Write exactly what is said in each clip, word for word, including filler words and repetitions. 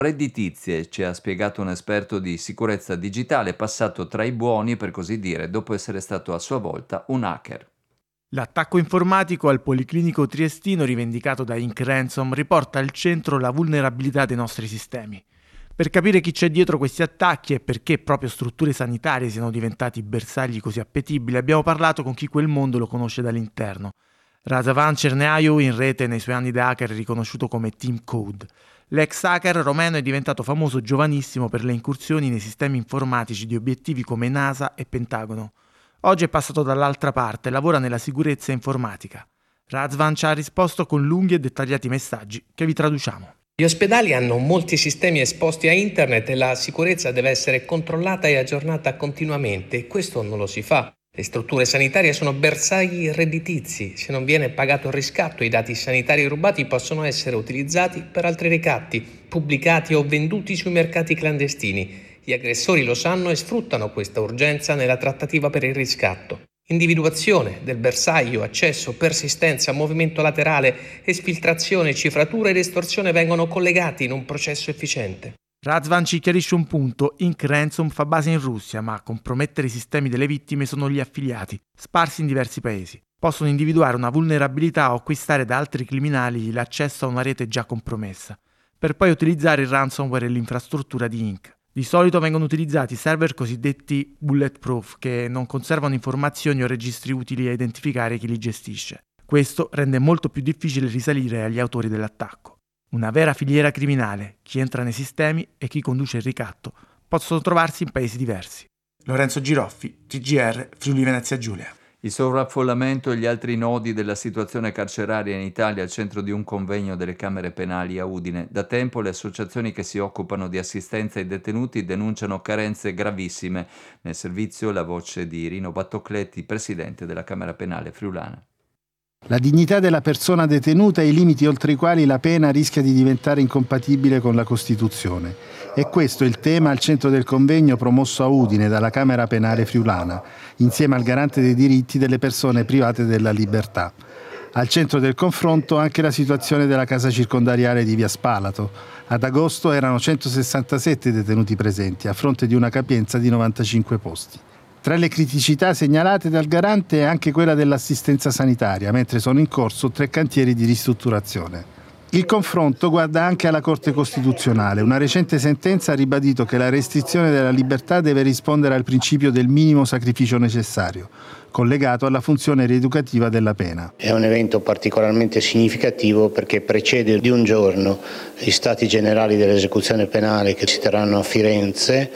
redditizie, ci ha spiegato un esperto di sicurezza digitale passato tra i buoni, per così dire, dopo essere stato a sua volta un hacker. L'attacco informatico al Policlinico Triestino rivendicato da Inc Ransom riporta al centro la vulnerabilità dei nostri sistemi. Per capire chi c'è dietro questi attacchi e perché proprio strutture sanitarie siano diventati bersagli così appetibili, abbiamo parlato con chi quel mondo lo conosce dall'interno. Razavan Cerneaiu, in rete nei suoi anni da hacker, è riconosciuto come Team Code. L'ex hacker romeno è diventato famoso giovanissimo per le incursioni nei sistemi informatici di obiettivi come NASA e Pentagono. Oggi è passato dall'altra parte e lavora nella sicurezza informatica. Razvan ci ha risposto con lunghi e dettagliati messaggi che vi traduciamo. Gli ospedali hanno molti sistemi esposti a internet e la sicurezza deve essere controllata e aggiornata continuamente e questo non lo si fa. Le strutture sanitarie sono bersagli redditizi. Se non viene pagato il riscatto, i dati sanitari rubati possono essere utilizzati per altri ricatti, pubblicati o venduti sui mercati clandestini. Gli aggressori lo sanno e sfruttano questa urgenza nella trattativa per il riscatto. Individuazione del bersaglio, accesso, persistenza, movimento laterale, esfiltrazione, cifratura ed estorsione vengono collegati in un processo efficiente. Razvan ci chiarisce un punto: Inc Ransom fa base in Russia, ma a compromettere i sistemi delle vittime sono gli affiliati, sparsi in diversi paesi. Possono individuare una vulnerabilità o acquistare da altri criminali l'accesso a una rete già compromessa, per poi utilizzare il ransomware e l'infrastruttura di Inc. Di solito vengono utilizzati server cosiddetti bulletproof che non conservano informazioni o registri utili a identificare chi li gestisce. Questo rende molto più difficile risalire agli autori dell'attacco. Una vera filiera criminale, chi entra nei sistemi e chi conduce il ricatto possono trovarsi in paesi diversi. Lorenzo Giroffi, T G R, Friuli Venezia Giulia. Il sovraffollamento e gli altri nodi della situazione carceraria in Italia al centro di un convegno delle Camere Penali a Udine. Da tempo le associazioni che si occupano di assistenza ai detenuti denunciano carenze gravissime nel servizio. La voce di Rino Battocletti, presidente della Camera Penale friulana. La dignità della persona detenuta e i limiti oltre i quali la pena rischia di diventare incompatibile con la Costituzione. E questo è il tema al centro del convegno promosso a Udine dalla Camera Penale friulana, insieme al garante dei diritti delle persone private della libertà. Al centro del confronto anche la situazione della casa circondariale di Via Spalato. Ad agosto erano centosessantasette detenuti presenti, a fronte di una capienza di novantacinque posti. Tra le criticità segnalate dal garante è anche quella dell'assistenza sanitaria, mentre sono in corso tre cantieri di ristrutturazione. Il confronto guarda anche alla Corte Costituzionale. Una recente sentenza ha ribadito che la restrizione della libertà deve rispondere al principio del minimo sacrificio necessario, collegato alla funzione rieducativa della pena. È un evento particolarmente significativo perché precede di un giorno gli Stati Generali dell'Esecuzione Penale che si terranno a Firenze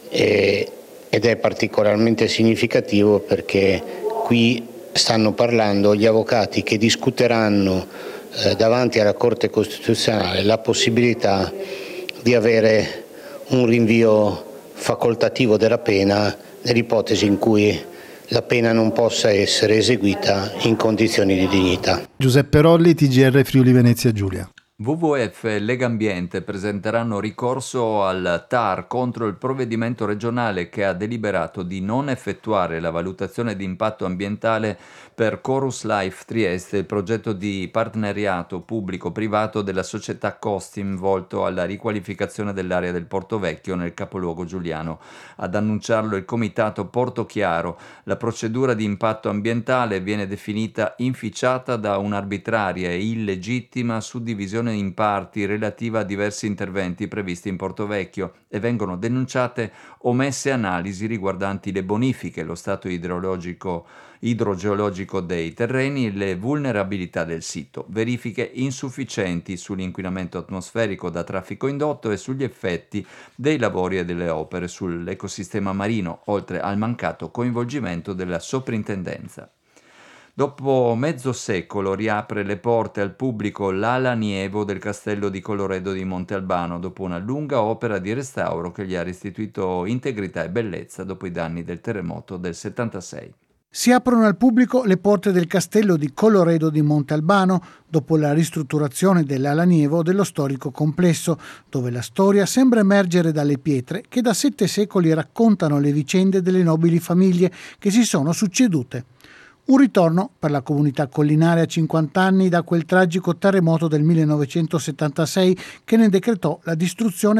e ed è particolarmente significativo perché qui stanno parlando gli avvocati che discuteranno eh, davanti alla Corte Costituzionale la possibilità di avere un rinvio facoltativo della pena nell'ipotesi in cui la pena non possa essere eseguita in condizioni di dignità. Giuseppe Rolli, T G R Friuli Venezia Giulia. W W F e Legambiente presenteranno ricorso al T A R contro il provvedimento regionale che ha deliberato di non effettuare la valutazione di impatto ambientale per Chorus Life Trieste, il progetto di partenariato pubblico-privato della società Costim volto alla riqualificazione dell'area del Porto Vecchio nel capoluogo giuliano. Ad annunciarlo il comitato Portochiaro. La procedura di impatto ambientale viene definita inficiata da un'arbitraria e illegittima suddivisione in parti relativa a diversi interventi previsti in Porto Vecchio e vengono denunciate omesse analisi riguardanti le bonifiche, lo stato idrologico, idrogeologico dei terreni e le vulnerabilità del sito, verifiche insufficienti sull'inquinamento atmosferico da traffico indotto e sugli effetti dei lavori e delle opere sull'ecosistema marino, oltre al mancato coinvolgimento della soprintendenza. Dopo mezzo secolo riapre le porte al pubblico l'ala Nievo del castello di Colloredo di Monte Albano dopo una lunga opera di restauro che gli ha restituito integrità e bellezza dopo i danni del terremoto del settantasei. Si aprono al pubblico le porte del castello di Colloredo di Monte Albano dopo la ristrutturazione dell'ala Nievo dello storico complesso, dove la storia sembra emergere dalle pietre che da sette secoli raccontano le vicende delle nobili famiglie che si sono succedute. Un ritorno per la comunità collinare a cinquanta anni da quel tragico terremoto del millenovecentosettantasei che ne decretò la distruzione